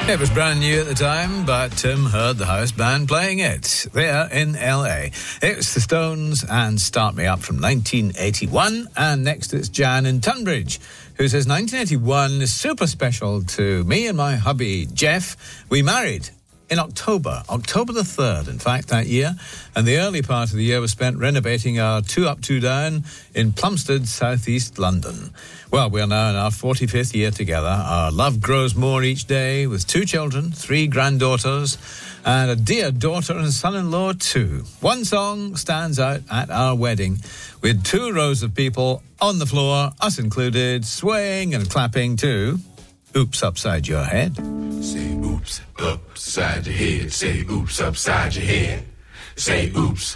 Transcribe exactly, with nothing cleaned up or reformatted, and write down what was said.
It was brand new at the time, but Tim heard the house band playing it there in L A. It's the Stones and Start Me Up from nineteen eighty-one, and next it's Jan in Tunbridge, who says nineteen eighty-one is super special to me and my hubby Jeff. We married in October, October the third, in fact, that year, and the early part of the year was spent renovating our two up, two down in Plumstead, southeast London. Well, we are now in our forty-fifth year together. Our love grows more each day, with two children, three granddaughters, and a dear daughter and son-in-law too. One song stands out at our wedding, with two rows of people on the floor, us included, swaying and clapping to Oops Upside Your Head. Say oops upside your head. Say oops upside your head. Say oops